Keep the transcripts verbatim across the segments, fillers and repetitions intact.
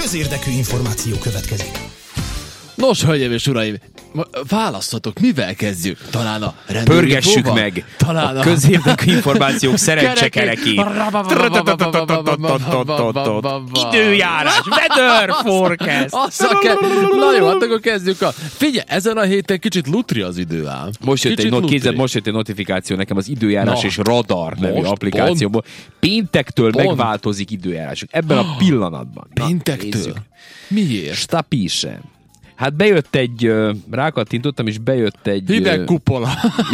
közérdekű információ következik. Nos, hölgyeim és uraim, választhatok, mivel kezdjük? Talán a rendőri Pörgessük próba? meg Talán a közérdekű információk szerencsekerekét. Időjárás, weather forecast. Azzal kell. Na jó, hát akkor kezdjük a... Figyelj, ezen a héten kicsit lutri az idő ám. Most jött, egy, Kicsit kézzel, lutri. most jött egy notifikáció nekem az időjárás Na, és radar nevű most applikációból. Péntektől Pont. megváltozik időjárásuk. Ebben a pillanatban. Na, Péntektől? nézzük. Miért? Stapisen. Hát bejött egy, uh, rákattintottam, és bejött egy... Hideg uh, kupola.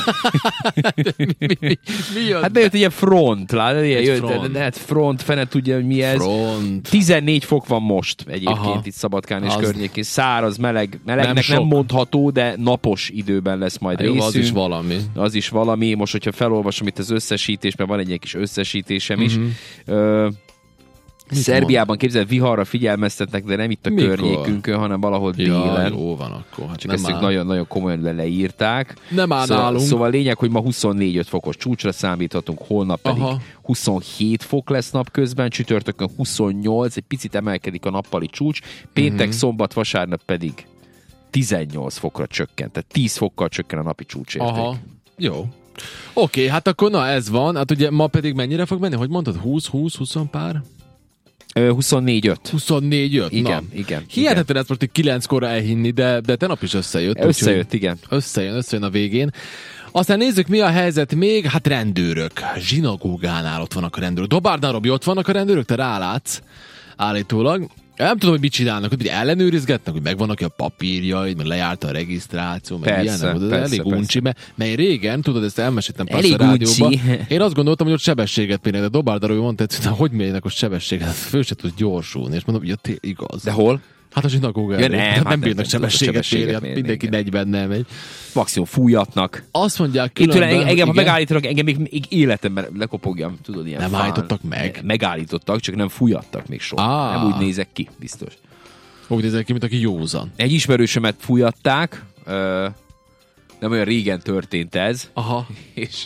mi, mi, mi, mi jött Hát bejött egy ilyen front, látod? Ilyen, Egy jött, front. Lehet front, fene tudja, hogy mi ez. Front. tizennégy fok van most egyébként Aha. itt Szabadkán és Az- környékén. Száraz, meleg, melegnek Nem nem, sok. mondható, de napos időben lesz majd Jó, részünk. az is valami. Az is valami. Most, hogyha felolvasom itt az összesítés, mert van egy ilyen kis összesítésem is. Mhm. Ö, Mit Szerbiában képzel, viharra figyelmeztetnek, de nem itt a Mikor? környékünk, hanem valahol Ja, délen. jó van akkor. Hát Csak nem ezt ők áll. nagyon-nagyon komolyan le- leírták. Nem áll Szóval, nálunk. szóval a lényeg, hogy ma huszonnégy-öt fokos csúcsra számíthatunk, holnap pedig Aha. huszonhét fok lesz napközben, csütörtökön huszonnyolc, egy picit emelkedik a nappali csúcs, péntek, Mhm. szombat, vasárnap pedig tizennyolc fokra csökkent, tehát tíz fokkal csökken a napi csúcsérték. Aha, jó. Oké, hát akkor na ez van. Hát ugye ma pedig mennyire fog menni? Hogy mondtad? húsz húsz húsz pár? Ö, huszonnégy öt. huszonnégy öt? Igen, Na. igen. Hihetetlen ezt most így kilenckor elhinni, de, de te nap is összejött. Összejött, úgyhogy igen. Összejön, összejön a végén. Aztán nézzük, mi a helyzet még. Hát rendőrök. Zsinagógánál ott vannak a rendőrök. Dobárdán, Robi, ott vannak a rendőrök? Te rálátsz állítólag. Nem tudom, hogy mit csinálnak, hogy ellenőrizgetnek, hogy megvannak a papírjaid, meg lejárt a regisztráció, meg Persze, ilyenek, de persze, elég persze. uncsi, mert, mert régen, tudod, ezt elmeséltem persze Elég a rádióban. uncsi. Én azt gondoltam, hogy ott sebességet mérnek, de Dobárdaról mondta, hogy hogy mérnek ott sebességet, fő se tud gyorsulni, és mondom, hogy ja, igaz. De hol? Hát a zsinagógában. Ja, nem, hát hát nem nem bírnak tudod a sebességet sebességet mérni, hát mérni, mindenki igen. negyvennel megy. Maximum fújatnak. Azt mondják Én különben, tőle, engem, ha igen, megállítanak, engem még, még életemben lekopogjam, tudod, ilyen Nem fán. állítottak meg? Megállítottak, csak nem fújattak még soha. Á. Nem úgy nézek ki, biztos. úgy nézek ki, mint aki józan. Egy ismerősömet fújatták, ö, nem olyan régen történt ez, Aha. és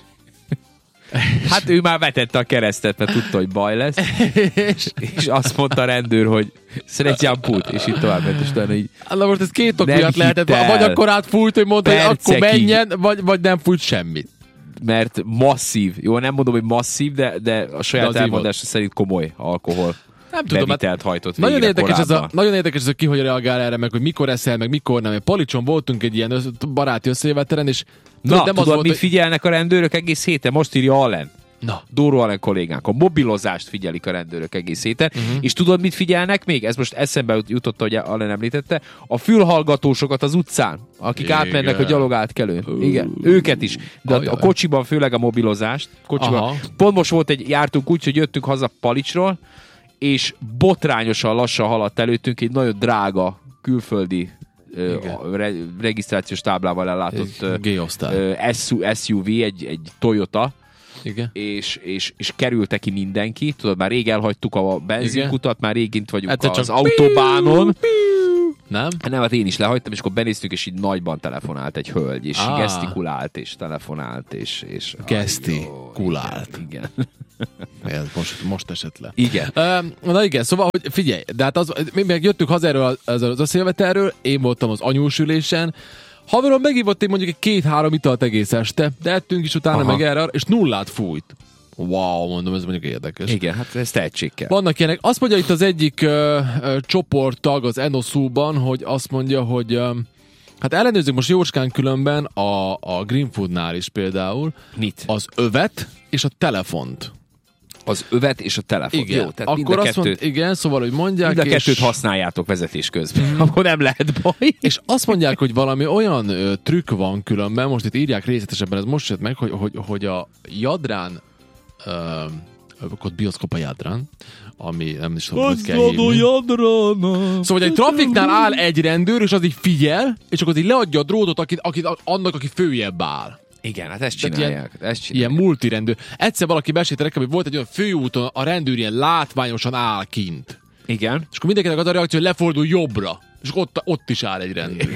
hát ő már vetette a keresztet, mert tudta, hogy baj lesz, és, és azt mondta a rendőr, hogy szeretjám put, és így tovább ment, és utána így na most ez két ok Nem miatt lehetett, hitt el. vagy akkor átfújt, hogy mondta, hogy akkor Percekig. menjen, vagy, vagy nem fújt semmit. mert masszív, jó, nem mondom, hogy masszív, de, de a De saját az elmondása szerint komoly alkohol Nem tudom, hát bevitelt hajtott nagyon végre érdekes, ez a, korábban. nagyon érdekes ez a ki, hogy reagál erre, meg hogy mikor eszel, meg mikor nem. Palicson voltunk egy ilyen össz, baráti összejövetelen, és Na, nem tudod, az volt, mit hogy... figyelnek a rendőrök egész héten? Most írja Allen. Na, Dóró Allen kollégánk. A mobilozást figyelik a rendőrök egész héten. Mhm. Uh-huh. És tudod, mit figyelnek még? Ez most eszembe jutott, hogy Allen említette. A fülhallgatósokat az utcán, akik Igen. átmennek a gyalogátkelőn. Igen, őket is. De a, Ajaj. a kocsiban főleg a mobilozást. Kocsiban. Aha. Pont most volt egy, jártunk úgy, hogy jöttünk haza Palicsról, és botrányosan lassan haladt előttünk egy nagyon drága külföldi ö, Igen. a re, regisztrációs táblával ellátott ö, G-osztály. ö, es u vé, egy, egy Toyota, Igen. és, és, és kerülte ki mindenki. Tudod, már rég elhagytuk a benzinkutat, már rég itt vagyunk Egyszer az csak autobánon. Nem? Hát nem, hát én is lehagytam, és akkor benéztünk, és így nagyban telefonált egy hölgy, és Á. gesztikulált, és telefonált, és... és Gesztikulált. Igen. Ez most, most esett le. Igen. Um, na igen, szóval, hogy figyelj, de hát az, mi meg jöttünk haza erről az, az összejövetelről, én voltam az anyósülésen, haverom megívott én mondjuk egy két-három italt egész este, de ettünk is utána Aha. meg erre, és nullát fújt. Wow, mondom, ez mondjuk érdekes. Igen, hát ez tehetség kell. Vannak ilyenek. Azt mondja itt az egyik ö, ö, csoporttag az Enosu-ban, hogy azt mondja, hogy ö, hát ellenőrzzük most jócskán különben a, a Green Foodnál is például Mit? az övet és a telefont. Az övet és a telefon. Igen. Jó, tehát mind akkor a azt kettőt, mond, igen, szóval, hogy mondják, mind a és, kettőt használjátok vezetés közben. Akkor nem lehet baj. és azt mondják, hogy valami olyan ö, trükk van különben, most itt írják részletesebben, ez most jött meg, hogy, hogy, hogy a Jadrán ö, ott bioszkop a Jadrán, ami nem is tudom, hogy kell hívni. Szóval, hogy egy trafiknál áll egy rendőr, és az így figyel, és akkor az így leadja a drótot akit, akit, annak, aki följebb áll. Igen, hát ezt Tehát csinálják. Ilyen, Ezt csinálják. ilyen multirendőr. Egyszer valaki mesélte nekem, hogy volt egy olyan főúton, a rendőr ilyen látványosan áll kint. Igen. És akkor mindenkinek az a reakció, hogy lefordul jobbra. és ott, ott is áll egy rendőr.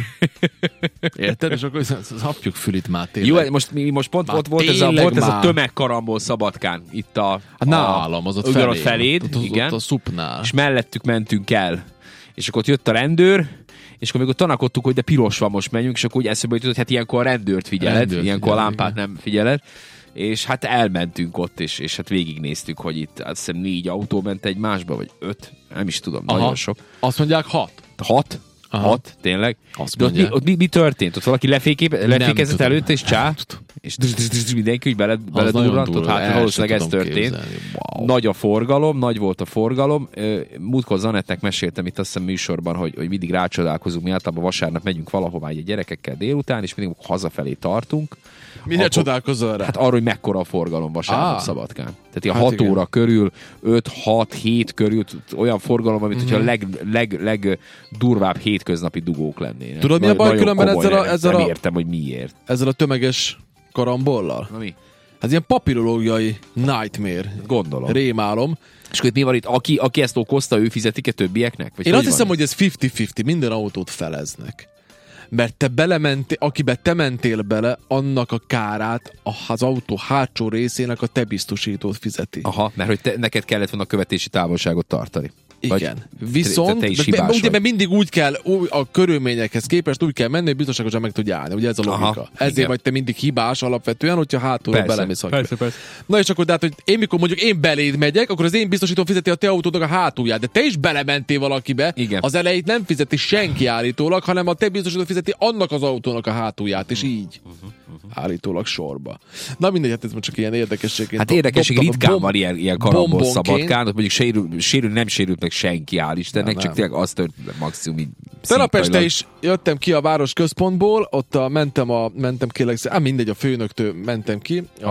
Érted? És akkor zapjuk fülit már tényleg. Jó, most, mi most pont Már ott volt ez, a, volt ez a már. tömegkarambol Szabadkán. Itt a... Hát nálam, az ott felé, felé. feléd, ott, ott, igen. Ott a szupnál. És mellettük mentünk el. És akkor ott jött a rendőr, és akkor még ott tanakodtuk, hogy de piros van, most menjünk, és akkor úgy eszembe jutott, hogy hát ilyenkor a rendőrt figyeled, Rendőrt ilyenkor a figyeled, lámpát igen. nem figyeled. És hát elmentünk ott, és, és hát végignéztük, hogy itt azt hiszem négy autó ment egymásba, vagy öt, nem is tudom, Aha. nagyon sok. Azt mondják hat. Hat? Aha. Hat, tényleg? Azt De ott mi, mondják. ott mi, mi történt? Ott valaki leféképe, lefékezett tudom. előtt, és csá? Nem tudom. És drz, drz, drz, mindenki úgy beled, Az nagyon beledurrantott? durva, Hát el valószínűleg sem ez tudom történt. képzelni. Wow. Nagy a forgalom, nagy volt a forgalom. Ö, Múltkor Zanettnek meséltem itt azt hiszem műsorban, hogy, hogy mindig rácsodálkozunk, mi általában vasárnap megyünk valahová egy gyerekekkel délután, és mindig hazafelé tartunk. Mire Akkor- csodálkozol rá? Hát arról, hogy mekkora a forgalom vasárnap Á. Szabadkán. Tehát ilyen Hát hat igen. óra körül, öt, hat, hét körül, olyan forgalom, amit hogyha a leg, leg, leg durvább hétköznapi dugók lennének. Tudod, mi a Nagy- baj nagyon különben komoly, ezzel a- nem- ezzel Nem a- értem, hogy miért. Ezzel a tömeges karambollal? Na mi? Ez ilyen papírológiai nightmare. Gondolom. Rémálom. És akkor itt mi van itt? Aki, aki ezt okozta, ő fizetik-e többieknek? Vagy Én hogy azt hiszem, van? hogy ez fifty-fifty, minden autót feleznek. Mert te belementél, akibe te mentél bele, annak a kárát az autó hátsó részének a te biztosítót fizeti. Aha, mert hogy te, neked kellett volna a követési távolságot tartani. Vagy Igen. te- Viszont, te is mert, hibás ugye, vagy. mert mindig úgy kell, úgy, a körülményekhez képest úgy kell menni, hogy biztonságosan meg tudja állni. Ugye ez a logika. Aha, Ezért igen. vagy te mindig hibás alapvetően, hogyha hátulról Persze, belemész. persze, persze. Na és akkor, de hát, hogy én mikor mondjuk én beléd megyek, akkor az én biztosító fizeti a te autódnak a hátulját. De te is belementél valakibe, Igen. az elejét nem fizeti senki állítólag, hanem a te biztosító fizeti annak az autónak a hátulját, és így állítólag sorba. Na mindegy, hát ez most csak ilyen érdekességként. Hát érdekesség, dobtam a ritkán bomb- van ilyen, ilyen karambol bombonként. Szabadkán, ott mondjuk sérül, sérül, nem sérült meg senki, hál' Istennek, Ja, csak nem. tényleg az történt maximum így Tegnap este szívfajlag. is jöttem ki a város központból, ott a, mentem, a, mentem kérlek, á, mindegy, a főnöktől mentem ki a,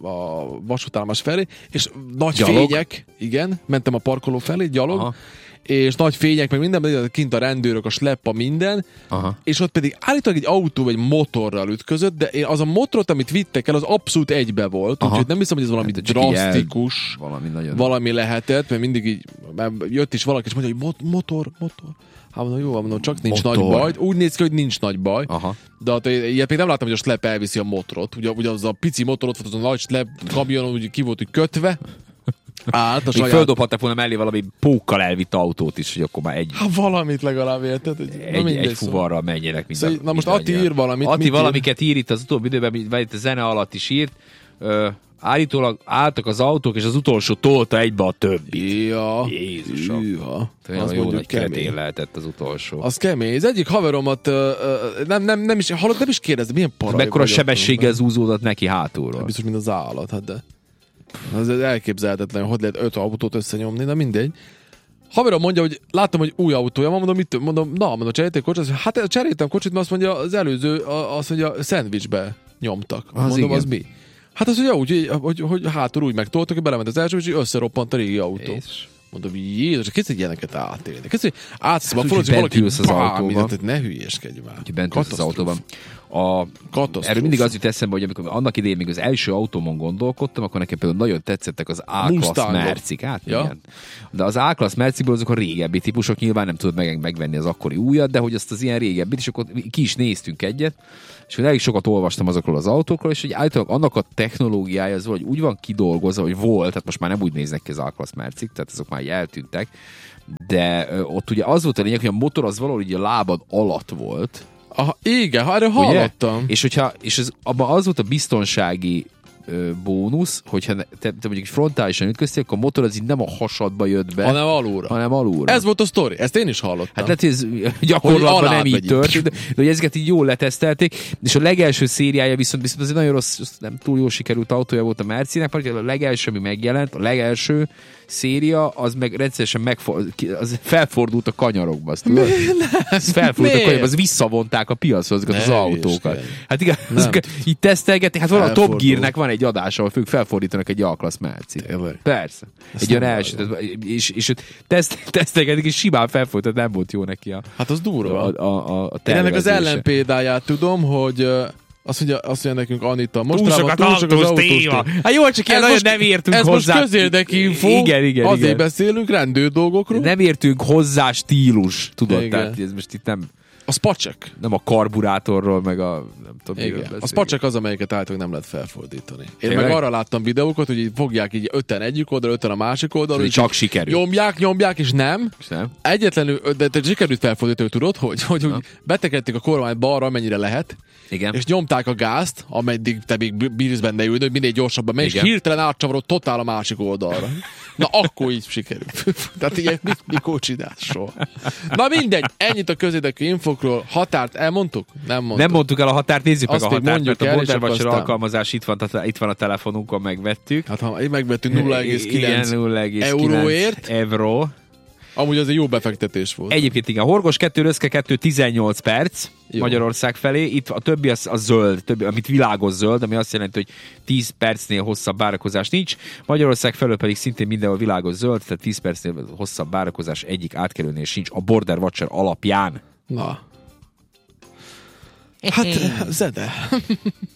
a vasútállomás felé, és nagy Gyalog? fények, igen, mentem a parkoló felé, gyalog, Aha. és nagy fények, meg minden, kint a rendőrök, a sleppa, minden, Aha. és ott pedig állítólag egy autó vagy motorral ütközött, de én az a motorot, amit vittek el, az abszolút egybe volt, Aha. úgyhogy nem hiszem, hogy ez valami Hát, csak így el- drasztikus, Valami nagyon... valami lehetett, mert mindig így mert jött is valaki, és mondja, hogy mot- motor, motor. Hát mondom, jó, mondom, csak nincs Motor. nagy baj. Úgy néz ki, hogy nincs nagy baj. Aha. De hát ilyet még nem láttam, hogy a slep elviszi a motorot. Ugye, ugye az a pici motor ott volt, az a nagy slep kamionon, úgy ki volt úgy kötve. Állt a Még saját... földobhattak volna mellé valami pókkal elvitt autót is, hogy akkor már egy, Hát valamit legalább érted. Hogy... egy, egy fuvarral menjenek mind Szóval, a- na most mind Ati annyian. ír valamit. Ati mit ír? valamiket ír itt az utóbbi időben, mint a zene alatt is írt. Ö, állítólag álltak az autók, és az utolsó tolta egybe a többi. Ja. Jézusom. Hűha. Olyan Az jó mondjuk nagy kretér kemény. lehetett az utolsó. Az kemény. Az egyik haveromat ö, ö, nem, nem, nem is, hallott, nem is kérdezte, milyen paraj Mekkora vagyok, sebességgel zúzódott neki hátulról. biztos, mint az állat, hát de az elképzelhetetlen, hogy lehet öt autót összenyomni, de mindegy. Haverom mondja, hogy láttam, hogy új autója van, mondom, mit, mondom, na, mondom, cserélték kocsit, azt mondja, hát cseréltem kocsit, mert azt mondja, az előző, a- azt mondja, szendvicsbe nyomtak. Az Mondom, igen. az mi? Hát az, hogy, úgy, hogy, hogy hátul úgy megtoltak, hogy belement az első, és összeroppant a régi autó. Jézus. Mondom, Jézus, kész egy ilyeneket átélni. Kész, hogy átszom a Hát, forró, úgyhogy hogy bent valaki ülsz az bám, autóban. mindent, ne hülyéskedj már. Úgyhogy bent ülsz az Katasztrófa. autóban. A, Katasztrófa. erről mindig az jut eszembe, hogy amikor annak idején még az első autómon gondolkodtam, akkor nekem például nagyon tetszettek az A-klassz Mustangok. mercik. Hát, Ja. igen. De az A-klassz merciből azok a régebbi típusok, nyilván nem tudod meg, megvenni az akkori újat, de hogy azt az ilyen régebbit, és akkor ki is néztünk egyet, és hogy elég sokat olvastam azokról az autókról, és hogy általában annak a technológiája az valahogy úgy van kidolgozva, hogy volt, tehát most már nem úgy néznek ki az A-klassz mercik, tehát azok már így eltűntek, de ö, ott ugye az volt a lényeg, hogy a motor az valahogy így a lábad alatt volt, Aha, igen, ha erről ugye? hallottam. És hogyha, és ez, abban az volt a biztonsági ö, bónusz, hogyha ne, te, te mondjuk frontálisan ütköztél, akkor a motor az így nem a hasadba jött be, Hanem alulra. hanem alulra. Ez volt a sztori, ezt én is hallottam. Hát lehet, hogy ez gyakorlatban alább nem így megy. történt, de, de hogy ezeket így jól letesztelték, és a legelső szériája viszont, viszont az egy nagyon rossz, nem túl jó sikerült autója volt a Mercinek, mert a legelső, ami megjelent, a legelső széria, az meg rendszeresen megfor, az felfordult a kanyarokba, azt tudod? Ez felfordult a Miért? kanyarokba, az visszavonták a piachoz azokat az Ne autókat. hülyeskedj. Hát igen, azokat így tesztelgetik, hát van a Top Felfordul. Gearnek van egy adása, ahol ők felfordítanak egy A-klassz Mercit. Tényleg? Persze. Ezt Egy olyan nem első, tehát- és, és őt teszt, tesztelgetik, és simán felfordult, tehát nem volt jó neki a, Hát az durva. a, a, a, a Én ennek az tervezése. ellenpéldáját tudom, hogy ö, Azt mondja, azt mondja nekünk Anita. Most Túl sokat autós téma. Hát jó, csak ilyen nagyon nem értünk ez hozzá. Ez most közérdekű info. Igen, igen, Azért igen. beszélünk rendőr dolgokról. Nem értünk hozzá stílus, tudod? Igen. Tehát ez most itt nem, A spacsek. nem a karburátorról, meg a nem tudom, miről Igen. A beszélünk. spacsek az, amelyiket általában nem lehet felfordítani. Én Tényleg? meg arra láttam videókat, hogy így fogják így öten egyik oldalra, öten a másik oldalra. Hogy csak sikerül. Nyomják, nyomják, és nem. És nem? Egyetlenül, de te sikerült felfordítani, tudod, hogy, hogy úgy betekedték a kormányt balra, amennyire lehet, Igen. és nyomták a gázt, ameddig te még bírsz benne ülni, hogy minél gyorsabban megy, és Igen. hirtelen átcsavarod totál a másik oldalra. Na, akkor így sikerült. Tehát ilyen mit, mikor csinálsz soha. Na mindegy, ennyit a közérdekű infokról. Határt elmondtuk? Nem mondtuk. Nem mondtuk el a határt, nézzük Azt meg a még határt, mondjuk mert a el, és Border akkor Watcher aztán- alkalmazás itt van, a, itt van a telefonunkon, megvettük. Hát ha így megvettünk nulla egész kilenc Igen, nulla egész euróért. kilenc euró. Amúgy az egy jó befektetés volt. Egyébként igen, Horgos kettő, Röszke kettő, tizennyolc perc Jó. Magyarország felé. Itt a többi az a zöld, többi, amit világos zöld, ami azt jelenti, hogy tíz percnél hosszabb várakozás nincs. Magyarország felől pedig szintén mindenhol világos zöld, tehát tíz percnél hosszabb várakozás egyik átkerülnél sincs a Border Watcher alapján. Na. Hát, Zede.